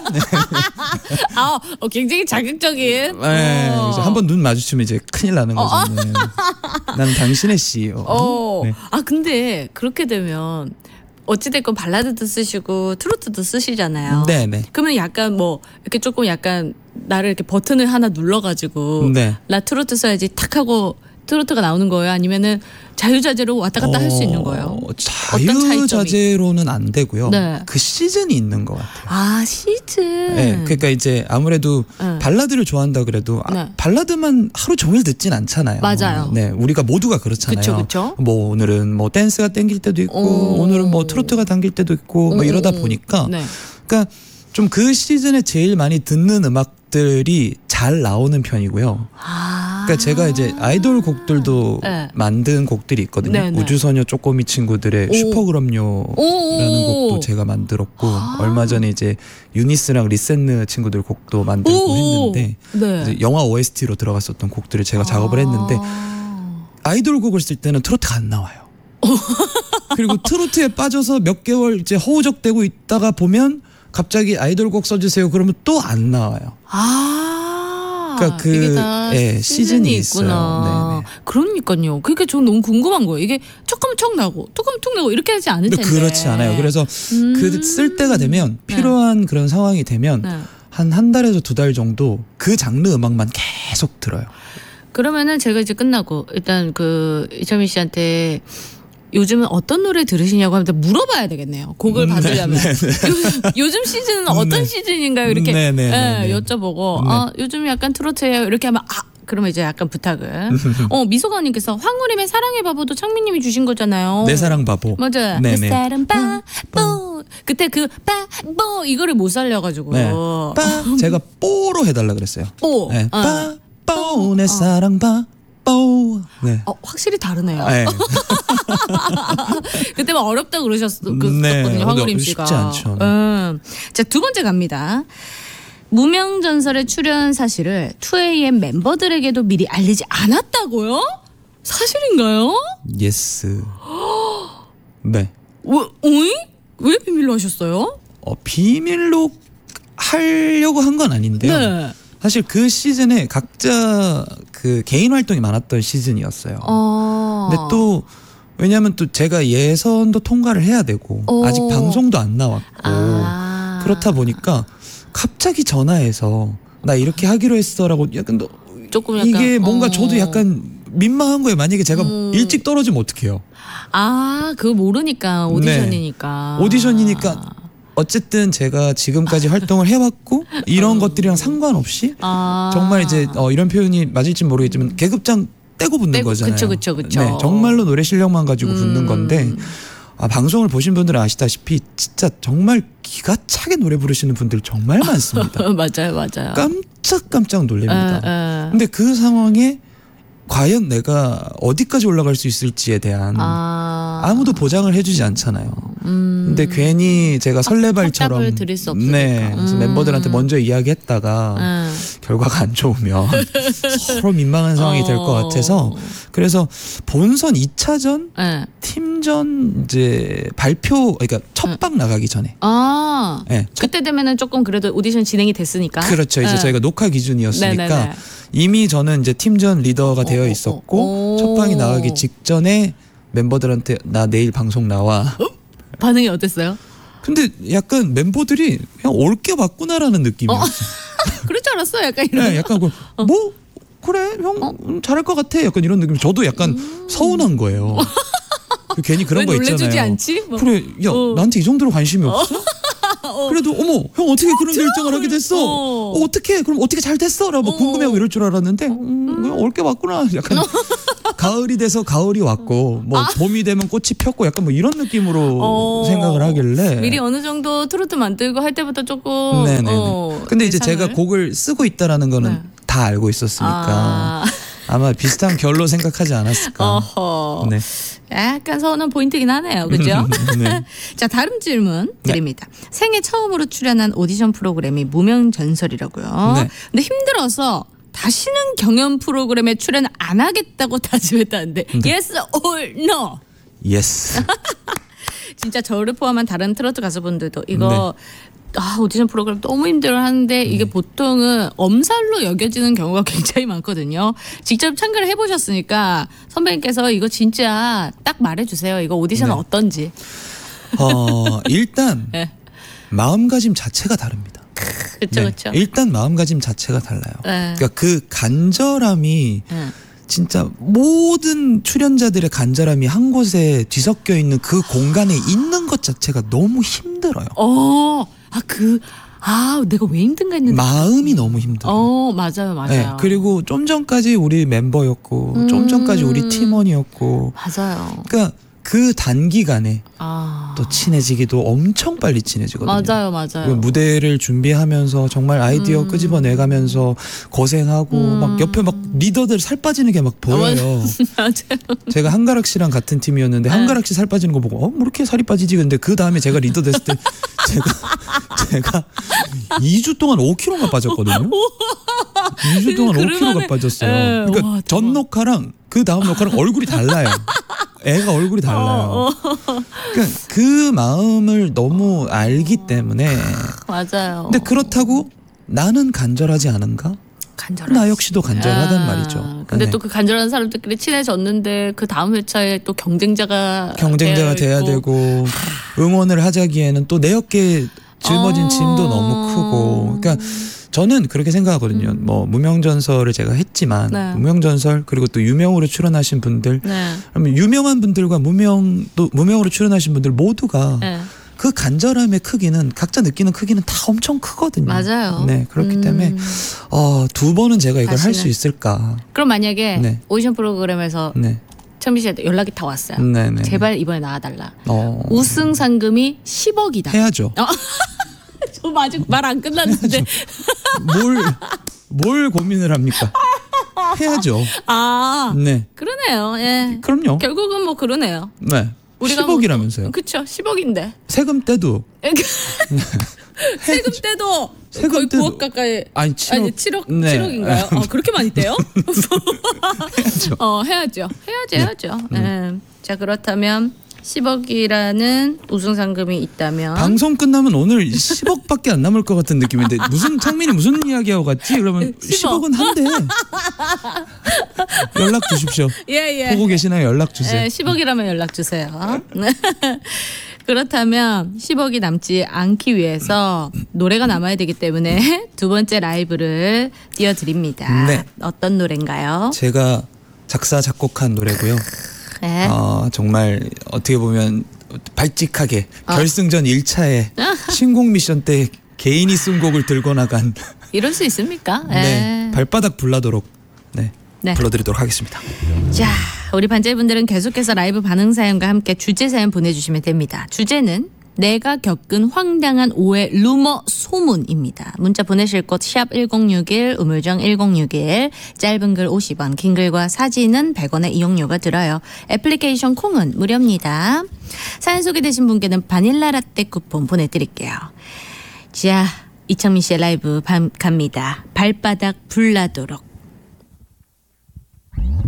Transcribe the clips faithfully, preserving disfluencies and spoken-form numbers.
네. 아, 어, 굉장히 자극적인. 네, 어. 한번 눈 마주치면 이제 큰일 나는 거죠. 어. 네. 난 당신의 씨요. 어. 네. 아 근데 그렇게 되면 어찌됐건 발라드도 쓰시고 트로트도 쓰시잖아요. 네네. 그러면 약간 뭐 이렇게 조금 약간 나를 이렇게 버튼을 하나 눌러가지고 네. 나 트로트 써야지 탁 하고 트로트가 나오는 거예요? 아니면은 자유자재로 왔다 갔다 할 수 있는 거예요? 자유자재로는 안 되고요. 네. 그 시즌이 있는 것 같아요. 아 시즌. 네, 그러니까 이제 아무래도 네. 발라드를 좋아한다 그래도 아, 네. 발라드만 하루 종일 듣진 않잖아요. 맞아요. 네, 우리가 모두가 그렇잖아요. 그쵸, 그쵸. 뭐 오늘은 뭐 댄스가 땡길 때도 있고 오. 오늘은 뭐 트로트가 당길 때도 있고 뭐 오. 이러다 보니까 네. 그러니까 좀 그 시즌에 제일 많이 듣는 음악들이 잘 나오는 편이고요. 아. 그러니까 제가 이제 아이돌 곡들도 네. 만든 곡들이 있거든요. 네, 네. 우주소녀 쪼꼬미 친구들의 오. 슈퍼그럼요라는 오. 곡도 제가 만들었고 아. 얼마 전에 이제 유니스랑 리센느 친구들 곡도 만들고 오. 했는데 네. 이제 영화 오에스티로 들어갔었던 곡들을 제가 작업을 했는데 아. 아이돌 곡을 쓸 때는 트로트가 안 나와요. 그리고 트로트에 빠져서 몇 개월 이제 허우적대고 있다가 보면 갑자기 아이돌 곡 써주세요. 그러면 또 안 나와요. 아. 그러니까 그 이게 다 예, 시즌이 있어요. 있구나. 네네. 그러니까요. 그러니까 전 너무 궁금한 거예요. 이게 조금 척 나고 조금 툭 나고 이렇게 하지 않을 텐데. 그렇지 않아요. 그래서 음. 그 쓸 때가 되면 네. 필요한 그런 상황이 되면 네. 한 한 달에서 두 달 정도 그 장르 음악만 계속 들어요. 그러면은 제가 이제 끝나고 일단 그 이철민 씨한테 요즘은 어떤 노래 들으시냐고 하면 물어봐야 되겠네요. 곡을 음, 받으려면. 네, 네, 네. 요즘 시즌은 어떤 네. 시즌인가요? 이렇게 네, 네, 네, 예, 네. 여쭤보고 네. 아, 요즘 약간 트로트예요. 이렇게 하면 아 그러면 이제 약간 부탁을. 어 미소가님께서 황우림의 사랑의 바보도 창민님이 주신 거잖아요. 내 사랑 바보. 맞아요. 네, 내 네. 사랑 바보. 그때 그 바보 이거를 못 살려가지고. 네. 빠 제가 뽀로 해달라 그랬어요. 뽀. 네. 어. 빠뽀 내 사랑 바보. 네. 어, 확실히 다르네요. 네. 그때 막 어렵다 그러셨거든요. 네. 황우림 쉽지 씨가. 않죠. 네. 음. 자, 두 번째 갑니다. 무명전설의 출연 사실을 투에이엠 멤버들에게도 미리 알리지 않았다고요? 사실인가요? 예스. 네. 왜, 어이? 왜 비밀로 하셨어요? 어, 비밀로 하려고 한 건 아닌데요. 네. 사실 그 시즌에 각자 그 개인 활동이 많았던 시즌이었어요. 어. 근데 또 왜냐하면 또 제가 예선도 통과를 해야 되고 오. 아직 방송도 안 나왔고 아. 그렇다 보니까 갑자기 전화해서 나 이렇게 하기로 했어라고 약간 너 조금 약간 이게 뭔가 어. 저도 약간 민망한 거예요. 만약에 제가 음. 일찍 떨어지면 어떡해요. 아, 그거 모르니까 오디션이니까. 네. 오디션이니까 어쨌든 제가 지금까지 활동을 해왔고 이런 것들이랑 상관없이 아. 정말 이제 어, 이런 표현이 맞을지 모르겠지만 계급장 떼고 붙는 떼고, 거잖아요. 그쵸, 그쵸, 그쵸. 네, 정말로 노래 실력만 가지고 붙는 음. 건데 아, 방송을 보신 분들은 아시다시피 진짜 정말 기가 차게 노래 부르시는 분들 정말 많습니다. 맞아요, 맞아요. 깜짝깜짝 놀랍니다. 에, 에. 근데 그 상황에 과연 내가 어디까지 올라갈 수 있을지에 대한 아. 아무도 보장을 해주지 않잖아요. 음. 근데 괜히 제가 설레발처럼 답답을 드릴 수 없으니까. 네, 그래서 음. 멤버들한테 먼저 이야기했다가 음. 결과가 안 좋으면 서로 민망한 상황이 될 것 어. 같아서 그래서 본선 이 차전 네. 팀전 이제 발표 그러니까 첫방 나가기 전에 아. 네, 첫- 그때 되면은 조금 그래도 오디션 진행이 됐으니까. 그렇죠. 이제 네. 저희가 녹화 기준이었으니까 네네네. 이미 저는 이제 팀전 리더가 되어 어, 어, 있었고 어. 첫 방이 나가기 직전에 멤버들한테 나 내일 방송 나와. 반응이 어땠어요? 근데 약간 멤버들이 그냥 올게 봤구나라는 느낌이었어요. 그럴 줄 알았어. 약간 이런. 네, 약간 그, 뭐 그래 형 음, 잘할 것 같아. 약간 이런 느낌. 저도 약간 음. 서운한 거예요. 그 괜히 그런 왜 거 놀래주지 있잖아요. 않지? 뭐. 그래, 야 어. 나한테 이 정도로 관심이 없어? 그래도 어머 형 어떻게 그런 결정을 하게 됐어? 어. 어, 어떻게 그럼 어떻게 잘 됐어? 라고 어. 궁금해하고 이럴 줄 알았는데 음, 그냥 올게 왔구나. 약간 가을이 돼서 가을이 왔고 뭐 봄이 되면 꽃이 폈고 약간 뭐 이런 느낌으로 어. 생각을 하길래 미리 어느 정도 트로트 만들고 할 때부터 조금. 네네네. 어, 근데 이제 예상을. 제가 곡을 쓰고 있다라는 거는 네. 다 알고 있었으니까 아. 아마 비슷한 결로 생각하지 않았을까. 어허. 네. 약간 서운한 포인트긴 하네요. 그죠? 네. 자, 다른 질문 드립니다. 생애 처음으로 출연한 오디션 프로그램이 무명전설이라고요. 네. 근데 힘들어서 다시는 경연 프로그램에 출연 안 하겠다고 다짐했다는데 네. yes or no? 예스. 진짜 저를 포함한 다른 트로트 가수분들도 이거 아, 오디션 프로그램 너무 힘들어 하는데 이게 음. 보통은 엄살로 여겨지는 경우가 굉장히 많거든요. 직접 참가를 해보셨으니까 선배님께서 이거 진짜 딱 말해주세요. 이거 오디션은 네. 어떤지. 어, 일단 네. 마음가짐 자체가 다릅니다. 그렇죠, 네. 그렇죠. 일단 마음가짐 자체가 달라요. 네. 그러니까 그 간절함이 네. 진짜 모든 출연자들의 간절함이 한 곳에 뒤섞여 있는 그 공간에 있는 것 자체가 너무 힘들어요. 어, 아, 그, 아, 내가 왜 힘든가 했는데. 마음이 너무 힘들어요. 어, 맞아요, 맞아요. 네, 그리고 좀 전까지 우리 멤버였고 음. 좀 전까지 우리 팀원이었고 맞아요. 그러니까 그 단기간에 아. 또 친해지기도 엄청 빨리 친해지거든요. 맞아요, 그 맞아요. 무대를 준비하면서 정말 아이디어 음. 끄집어내가면서 고생하고 음. 막 옆에 막 리더들 살 빠지는 게 막 보여요. 맞아요. 제가 한가락 씨랑 같은 팀이었는데 네. 한가락 씨 살 빠지는 거 보고 어? 뭐 이렇게 살이 빠지지? 근데 그 다음에 제가 리더 됐을 때 제가 제가 이 주 동안 오 킬로그램가 빠졌거든요. 이 주 동안 오 킬로그램가 빠졌어요. 네. 그러니까 와, 전 대박. 녹화랑 그 다음 녹화랑 얼굴이 달라요. 애가 얼굴이 달라요. 어, 어. 그러니까 그 마음을 너무 알기 때문에. 맞아요. 근데 그렇다고 나는 간절하지 않은가? 간절한. 나 역시도 간절하단 아, 말이죠. 근데 네. 또 그 간절한 사람들끼리 친해졌는데 그 다음 회차에 또 경쟁자가 경쟁자가 돼야 있고. 되고 응원을 하자기에는 또 내 어깨에 짊어진 어. 짐도 너무 크고. 그러니까 저는 그렇게 생각하거든요. 음. 뭐 무명전설을 제가 했지만 네. 무명전설 그리고 또 유명으로 출연하신 분들 네. 그러면 유명한 분들과 무명 또 무명으로 출연하신 분들 모두가 네. 그 간절함의 크기는 각자 느끼는 크기는 다 엄청 크거든요. 맞아요. 네 그렇기 음. 때문에 어, 두 번은 제가 이걸 할 수 다시는. 있을까? 그럼 만약에 네. 오디션 프로그램에서 네, 천미 씨한테 연락이 다 왔어요. 네네. 제발 이번에 나와달라. 어, 우승 상금이 십억이다. 해야죠. 저 아직 말 안 끝났는데. 뭘, 뭘 고민을 합니까? 해야죠. 아, 네, 그러네요. 예. 그럼요. 결국은 뭐 그러네요. 네, 우리가 십억이라면서요. 그쵸, 십억인데. 세금 떼도 세금 때도 세금 거의 떼도- 구억 가까이. 아니 칠억. 아니 칠억 네. 칠억인가요? 어, 그렇게 많이 떼요? 해야죠. 어 해야죠, 해야죠, 해야죠. 예. 자 그렇다면 십억이라는 우승 상금이 있다면 방송 끝나면 오늘 십억밖에 안 남을 것 같은 느낌인데 무슨 창민이 무슨 이야기하고 갔지? 그러면 십억. 십억은 한대. 연락 주십시오. 예예. 보고 계시나요? 연락 주세요. 예, 십억이라면 연락 주세요. 그렇다면 십억이 남지 않기 위해서 노래가 남아야 되기 때문에 두 번째 라이브를 띄워드립니다. 네. 어떤 노래인가요? 제가 작사 작곡한 노래고요. 네. 어, 정말 어떻게 보면 발칙하게 어. 결승전 일 차에 신곡 미션 때 개인이 쓴 곡을 들고 나간 이럴 수 있습니까? 네, 예. 발바닥 불나도록 네, 네. 불러드리도록 하겠습니다. 자, 우리 반장분들은 계속해서 라이브 반응 사연과 함께 주제 사연 보내주시면 됩니다. 주제는 내가 겪은 황당한 오해 루머 소문입니다. 문자 보내실 곳 샵 일공육일 우물정 일공육일 짧은 글 오십 원 긴 글과 사진은 백 원의 이용료가 들어요. 애플리케이션 콩은 무료입니다. 사연 소개되신 분께는 바닐라 라떼 쿠폰 보내드릴게요. 자, 이창민 씨의 라이브 밤 갑니다. 발바닥 불나도록.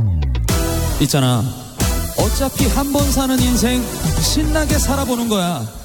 있잖아. 어차피 한 번 사는 인생 신나게 살아보는 거야.